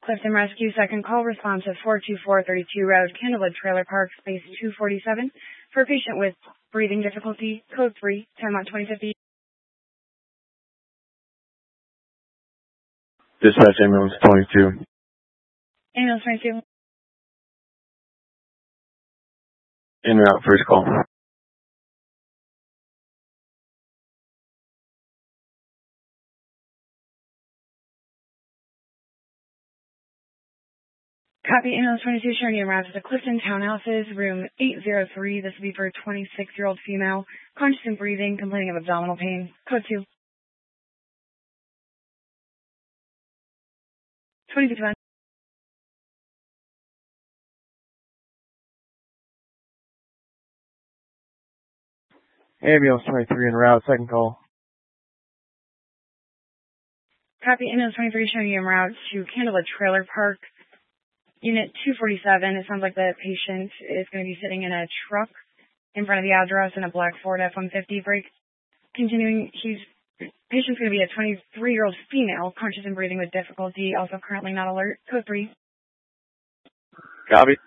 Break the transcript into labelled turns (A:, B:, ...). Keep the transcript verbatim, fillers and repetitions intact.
A: Clifton Rescue, second call, response of four two four thirty-two Road, Candlewood Trailer Park, space two forty-seven, for a patient with breathing difficulty, code three, time out twenty fifty.
B: Dispatch ambulance twenty-two.
A: Ambulance twenty-two.
B: En route, first call.
A: Copy, ambulance twenty-two, showing you route to the Clifton Townhouses, room eight oh three. This will be for a twenty-six-year-old female, conscious and breathing, complaining of abdominal pain. Code two. twenty fifty-one.
B: Ambulance twenty-three en route, second call.
A: Copy, ambulance twenty-three, showing you route to Candlewood Trailer Park, unit two forty-seven. It sounds like the patient is going to be sitting in a truck in front of the address in a black Ford F one fifty break. Continuing, he's patient's going to be a twenty-three-year-old female, conscious and breathing with difficulty, also currently not alert. Code three.
B: Copy.